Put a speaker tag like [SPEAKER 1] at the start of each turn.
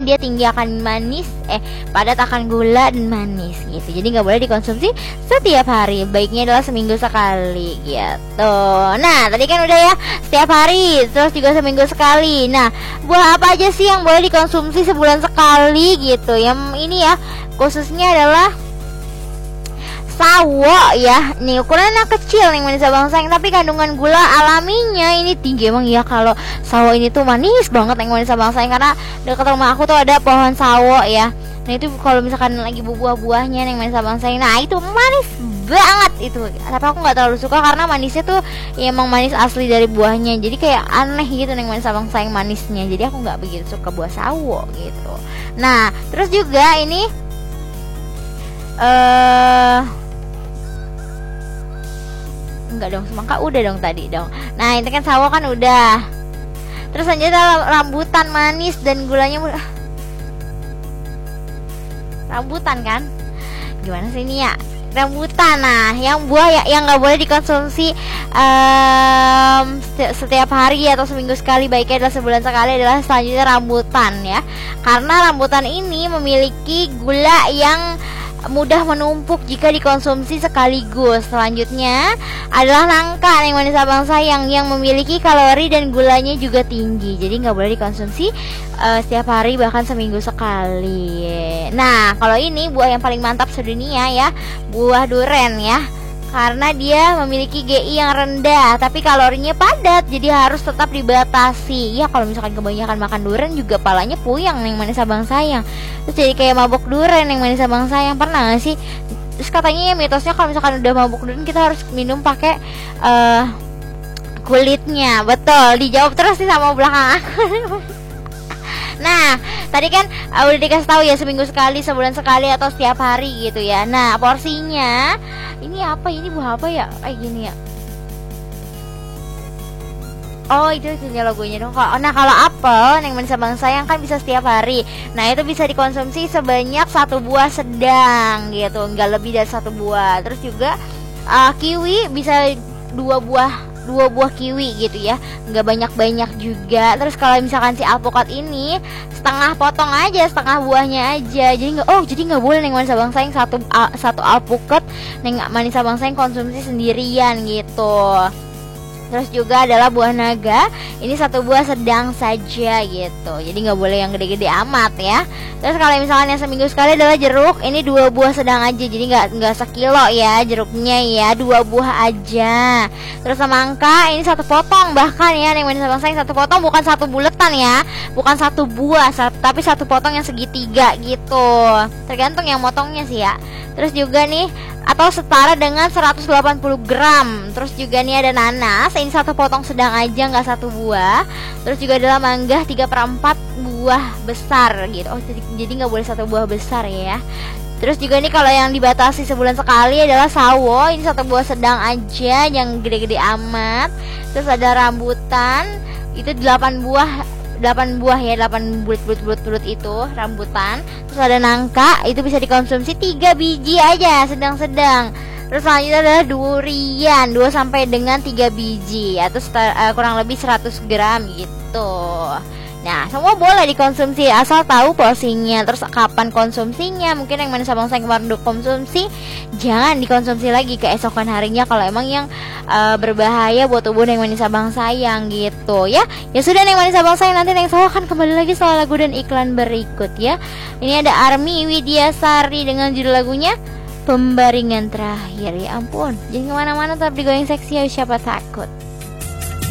[SPEAKER 1] dia tinggi akan manis, padat akan gula dan manis gitu. Jadi nggak boleh dikonsumsi setiap hari, baiknya adalah seminggu sekali gitu. Nah tadi kan udah ya, setiap hari, terus juga seminggu sekali. Nah buah apa aja sih yang boleh dikonsumsi sebulan sekali gitu? Yang ini ya khususnya adalah sawo ya. Nih ukurannya kecil nih manis abang sayang, tapi kandungan gula alaminya ini tinggi emang ya. Kalau sawo ini tuh manis banget yang manis abang sayang, karena dekat rumah aku tuh ada pohon sawo ya. Nah itu kalau misalkan lagi buah-buahnya yang manis abang sayang, nah itu manis banget itu. Tapi aku nggak terlalu suka karena manisnya tuh ya emang manis asli dari buahnya, jadi kayak aneh gitu yang manis abang sayang manisnya. Jadi aku nggak begitu suka buah sawo gitu. Nah terus juga ini enggak dong, semangka udah dong tadi dong. Nah ini kan sawo kan udah. Terus selanjutnya rambutan manis dan gulanya rambutan kan? Gimana sih ini ya? Rambutan. Nah yang buah yang nggak boleh dikonsumsi setiap hari atau seminggu sekali, baiknya adalah sebulan sekali, adalah selanjutnya rambutan ya. Karena rambutan ini memiliki gula yang mudah menumpuk jika dikonsumsi sekaligus. Selanjutnya adalah nangka yang manis abang sayang, yang memiliki kalori dan gulanya juga tinggi. Jadi nggak boleh dikonsumsi setiap hari, bahkan seminggu sekali. Nah kalau ini buah yang paling mantap sedunia ya, buah duren ya. Karena dia memiliki GI yang rendah tapi kalorinya padat, jadi harus tetap dibatasi. Ya kalau misalkan kebanyakan makan durian juga palanya puyeng yang manis abang sayang. Terus jadi kayak mabuk durian yang manis abang sayang. Pernah gak sih? Terus katanya ya mitosnya kalau misalkan udah mabuk durian kita harus minum pakai kulitnya. Betul, dijawab terus sih sama belakang aku. Nah, tadi kan udah dikasih tahu ya seminggu sekali, sebulan sekali, atau setiap hari gitu ya. Nah, porsinya ini apa? Ini buah apa ya? Kayak gini ya. Oh, itu logonya dong. Nah, kalau apel yang manis abang sayang kan bisa setiap hari. Nah, itu bisa dikonsumsi sebanyak 1 buah sedang gitu, nggak lebih dari 1 buah. Terus juga kiwi bisa 2 buah kiwi gitu ya, nggak banyak juga. Terus kalau misalkan si alpukat ini setengah potong aja, setengah buahnya aja. Jadi nggak boleh neng manis abang sayang satu alpukat neng manis abang sayang konsumsi sendirian gitu. Terus juga adalah buah naga, ini 1 buah sedang saja gitu, jadi nggak boleh yang gede-gede amat ya. Terus kalau misalnya seminggu sekali adalah jeruk, ini 2 buah sedang aja, jadi nggak sekilo ya jeruknya ya, 2 buah aja. Terus semangka ini 1 potong, bahkan ya yang manis abang sayang 1 potong, bukan 1 buletan ya, bukan 1 buah, tapi 1 potong yang segitiga gitu, tergantung yang motongnya sih ya. Terus juga nih atau setara dengan 180 gram. Terus juga nih ada nanas, ini 1 potong sedang aja, nggak 1 buah. Terus juga adalah mangga 3/4 buah besar gitu. Jadi nggak boleh 1 buah besar ya. Terus juga nih kalau yang dibatasi sebulan sekali adalah sawo, ini 1 buah sedang aja, yang gede-gede amat. Terus ada rambutan, itu 8 buah ya, 8 bulat itu rambutan. Terus ada nangka, itu bisa dikonsumsi 3 biji aja, sedang-sedang. Terus selanjutnya adalah durian, 2 sampai dengan 3 biji atau kurang lebih 100 gram gitu. Nah, semua boleh dikonsumsi asal tahu porsinya, terus kapan konsumsinya. Mungkin yang manis abang sayang kemarin udah konsumsi, jangan dikonsumsi lagi keesokan harinya kalau emang yang berbahaya buat tubuh yang manis abang sayang gitu ya. Ya sudah yang manis abang sayang, nanti yang saya akan kembali lagi setelah lagu dan iklan berikut ya. Ini ada Army Widyasari dengan judul lagunya Pembaringan Terakhir. Ya ampun, jangan kemana-mana, tetap digoreng seksi ya, siapa takut.